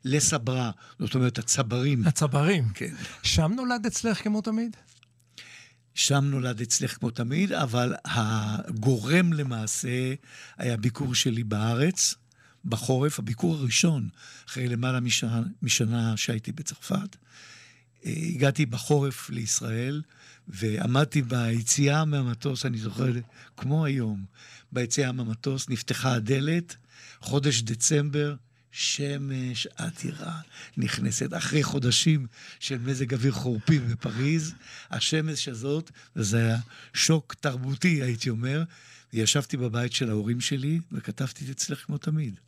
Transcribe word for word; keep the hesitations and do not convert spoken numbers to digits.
לסברה, זאת אומרת, הצברים. הצברים. כן. שם נולד אצלך כמו תמיד? שם נולד אצלך כמו תמיד, אבל הגורם למעשה היה ביקור שלי בארץ, בחורף, הביקור הראשון, אחרי למעלה משנה, משנה שהייתי בצרפת. הגעתי בחורף לישראל, ועמדתי ביציאה מהמטוס, אני זוכר, כמו היום, ביציאה מהמטוס נפתחה הדלת, חודש דצמבר, שמש עתירה נכנסת, אחרי חודשים של מזג אוויר חורפי בפריז, השמש הזאת, וזה היה שוק תרבותי, הייתי אומר, וישבתי בבית של ההורים שלי, וכתבתי אצלך כמו תמיד.